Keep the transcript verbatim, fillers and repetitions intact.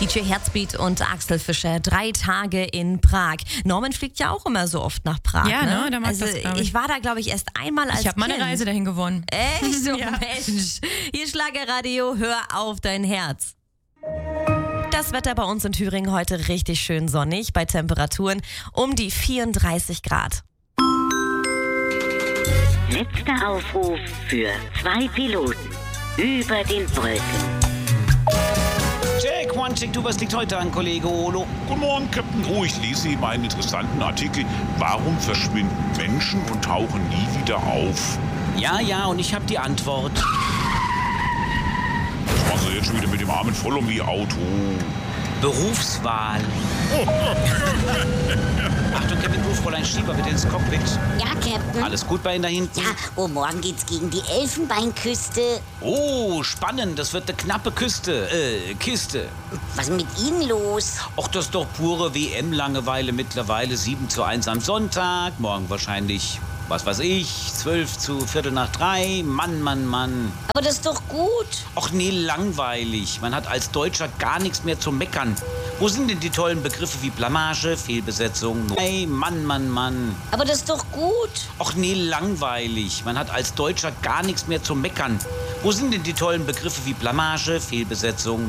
D J Herzbeat und Axel Fischer, drei Tage in Prag. Norman fliegt ja auch immer so oft nach Prag. Ja, ne? Da mag also das, glaub ich. ich war da, glaube ich, erst einmal als Ich habe mal Kind. eine Reise dahin gewonnen. Echt? So, Ja. Mensch. Hier Schlagerradio, hör auf dein Herz. Das Wetter bei uns in Thüringen heute richtig schön sonnig, bei Temperaturen um die vierunddreißig Grad. Letzter Aufruf für zwei Piloten über den Wolken. Jack, one check, du, was liegt heute an, Kollege Olo? Guten Morgen, Captain. Oh, ich lese eben einen interessanten Artikel. Warum verschwinden Menschen und tauchen nie wieder auf? Ja, ja, und ich habe die Antwort. Was machen Sie jetzt schon wieder mit dem Armen voll um Ihr Auto? Berufswahl. Achtung, Captain Groove, Fräulein Schieber, bitte ins Cockpit. Ja, Captain. Alles gut bei Ihnen da hinten? Ja, oh, morgen geht's gegen die Elfenbeinküste. Oh, spannend, das wird eine knappe Küste, äh, Kiste. Was ist mit Ihnen los? Och, das ist doch pure W M-Langeweile mittlerweile. sieben zu eins am Sonntag, morgen wahrscheinlich, was weiß ich, zwölf zu Viertel nach drei. Mann, Mann, Mann. Aber das ist doch gut. Och nee, langweilig. Man hat als Deutscher gar nichts mehr zu meckern. Wo sind denn die tollen Begriffe wie Blamage, Fehlbesetzung? Hey, Mann, Mann, Mann. Aber das ist doch gut. Och nee, langweilig. Man hat als Deutscher gar nichts mehr zu meckern. Wo sind denn die tollen Begriffe wie Blamage, Fehlbesetzung?